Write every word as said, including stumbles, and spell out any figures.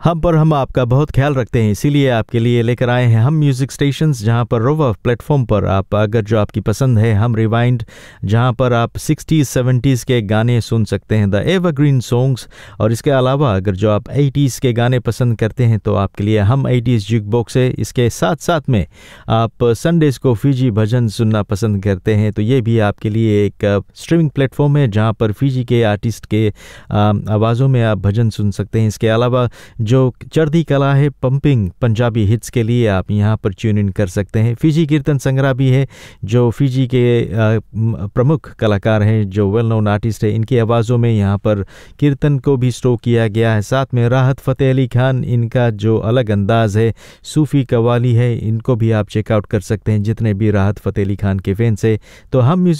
हम पर हम आपका बहुत ख्याल रखते हैं, इसीलिए आपके लिए लेकर आए हैं हम म्यूज़िक स्टेशंस, जहां पर रोवा प्लेटफॉर्म पर आप अगर जो आपकी पसंद है हम रिवाइंड, जहां पर आप सिक्सटीज़ सेवेंटीज़ के गाने सुन सकते हैं, द एवरग्रीन सॉन्ग्स। और इसके अलावा अगर जो आप एटीज़ के गाने पसंद करते हैं तो आपके लिए हम एटीज़ जुक बॉक्स है। इसके साथ साथ में आप संडेज़ को फिजी भजन सुनना पसंद करते हैं तो ये भी आपके लिए एक स्ट्रीमिंग प्लेटफॉर्म है जहां पर फिजी के आर्टिस्ट के आवाज़ों में आप भजन सुन सकते हैं। इसके अलावा जो चढ़ती कला है पंपिंग पंजाबी हिट्स के लिए आप यहाँ पर ट्यून इन कर सकते हैं। फिजी कीर्तन संग्रह भी है जो फिजी के प्रमुख कलाकार हैं, जो वेल नोन आर्टिस्ट है, इनकी आवाज़ों में यहाँ पर कीर्तन को भी स्टोर किया गया है। साथ में राहत फ़तेह अली खान, इनका जो अलग अंदाज़ है, सूफ़ी कव्वाली है, इनको भी आप चेकआउट कर सकते हैं जितने भी राहत फ़तेह अली खान के फैंस है। तो हम